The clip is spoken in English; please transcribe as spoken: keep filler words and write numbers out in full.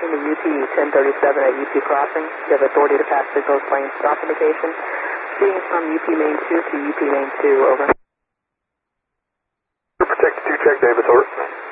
tracking the U T ten thirty-seven at U T crossing. You have authority to pass signals plane stop indication. Seeing from U P main two to U P main two, over. Protect two, check Davis, over.